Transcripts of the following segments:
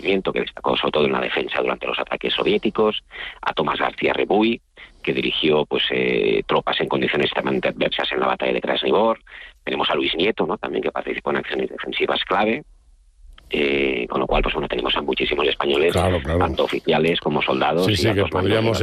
regimiento, que destacó sobre todo en la defensa durante los ataques soviéticos, a Tomás García Rebuy, que dirigió pues tropas en condiciones extremadamente adversas en la batalla de Krasnivor. Tenemos a Luis Nieto, ¿no?, también, que participó en acciones defensivas clave. Con lo cual, pues bueno, tenemos a muchísimos españoles, claro. tanto oficiales como soldados. Sí, que podríamos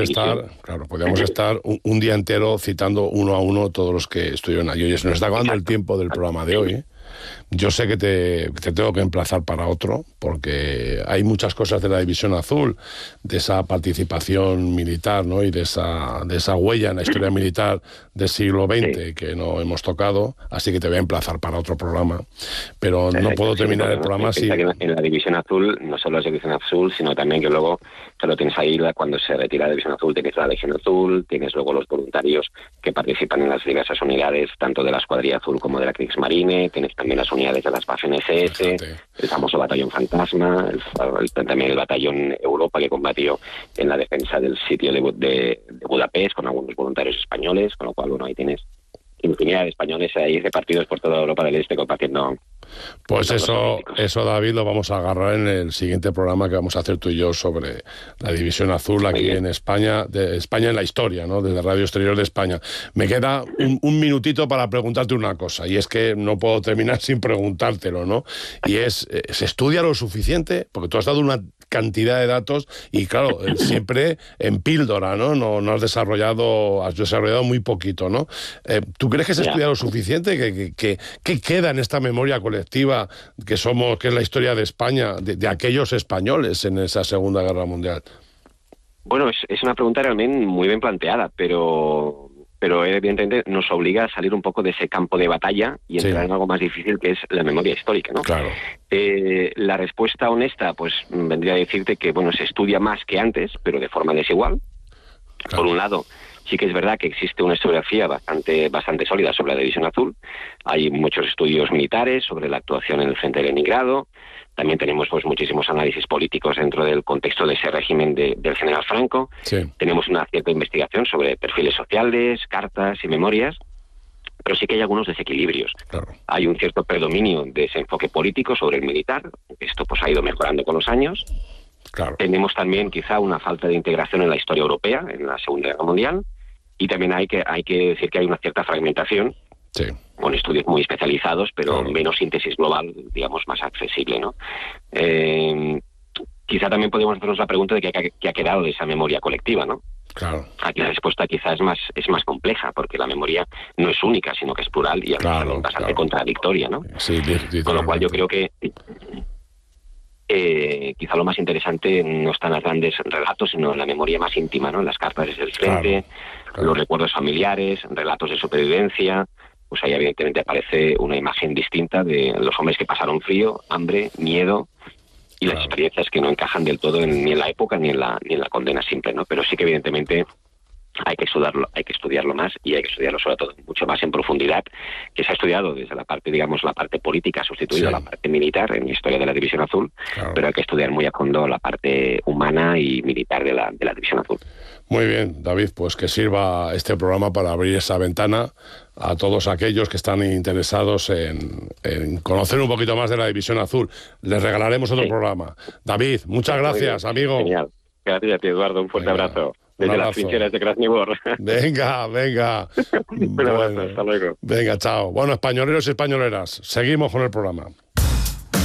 estar un día entero citando uno a uno todos los que estuvieron allí. Oye, se nos está acabando el tiempo del programa de hoy, ¿eh? Yo sé que te tengo que emplazar para otro, porque hay muchas cosas de la División Azul, de esa participación militar, ¿no?, y de esa huella en la historia militar del siglo XX que no hemos tocado, así que te voy a emplazar para otro programa. Pero no puedo terminar el programa sin... En la División Azul, no solo es la División Azul, sino también que luego, que lo tienes ahí, cuando se retira la División Azul, tienes la Legión Azul, tienes luego los voluntarios que participan en las diversas unidades, tanto de la Escuadrilla Azul como de la Kriegsmarine, tienes también las unidades de las Waffen-SS, el famoso Batallón Fantasma, también el Batallón Europa, que combatió en la defensa del sitio de Budapest con algunos voluntarios españoles, con lo cual, bueno, ahí tienes infinidad de españoles ahí repartidos por toda Europa del Este combatiendo. Pues eso, David, lo vamos a agarrar en el siguiente programa que vamos a hacer tú y yo sobre la División Azul aquí en España, de España en la historia, ¿no?, desde Radio Exterior de España. Me queda un minutito para preguntarte una cosa, y es que no puedo terminar sin preguntártelo, ¿no? Y ¿se estudia lo suficiente? Porque tú has dado una cantidad de datos y, claro, siempre en píldora, ¿no? No has desarrollado muy poquito, ¿no? ¿Tú crees que se estudia lo suficiente? ¿Qué queda en esta memoria colectiva que es la historia de España, de aquellos españoles en esa Segunda Guerra Mundial? Bueno, es una pregunta realmente muy bien planteada, pero evidentemente nos obliga a salir un poco de ese campo de batalla y entrar en algo más difícil, que es la memoria histórica, ¿no? Claro. La respuesta honesta, pues vendría a decirte que, bueno, se estudia más que antes, pero de forma desigual. Claro. Por un lado, sí que es verdad que existe una historiografía bastante sólida sobre la División Azul. Hay muchos estudios militares sobre la actuación en el frente de Leningrado. También tenemos pues muchísimos análisis políticos dentro del contexto de ese régimen del general Franco. Sí. Tenemos una cierta investigación sobre perfiles sociales, cartas y memorias, pero sí que hay algunos desequilibrios. Claro. Hay un cierto predominio de ese enfoque político sobre el militar. Esto pues ha ido mejorando con los años. Claro. Tenemos también quizá una falta de integración en la historia europea, en la Segunda Guerra Mundial, y también hay que decir que hay una cierta fragmentación, con estudios muy especializados, pero menos síntesis global, digamos, más accesible, ¿no? Quizá también podemos hacernos la pregunta de qué ha quedado de esa memoria colectiva, ¿no? Claro. Aquí la respuesta quizás es más compleja, porque la memoria no es única, sino que es plural y bastante contradictoria, ¿no? Sí, con lo cual yo creo que quizá lo más interesante no está en los grandes relatos, sino en la memoria más íntima, ¿no? En las cartas desde el frente, los recuerdos familiares, relatos de supervivencia. Pues ahí evidentemente aparece una imagen distinta de los hombres que pasaron frío, hambre, miedo y las experiencias que no encajan del todo ni en la época ni en la condena simple, ¿no? Pero sí que evidentemente hay que estudiarlo más, y hay que estudiarlo sobre todo mucho más en profundidad, que se ha estudiado desde la parte, digamos, la parte política, ha sustituido a la parte militar en la historia de la División Azul, pero hay que estudiar muy a fondo la parte humana y militar de la División Azul. Muy bien, David, pues que sirva este programa para abrir esa ventana a todos aquellos que están interesados en conocer un poquito más de la División Azul. Les regalaremos otro programa. David, muchas gracias, amigo. Genial. Gracias a ti, Eduardo. Un fuerte abrazo. Desde las trincheras de Krasnivor. Venga. Un abrazo, hasta luego. Venga, chao. Bueno, españoleros y españoleras, seguimos con el programa.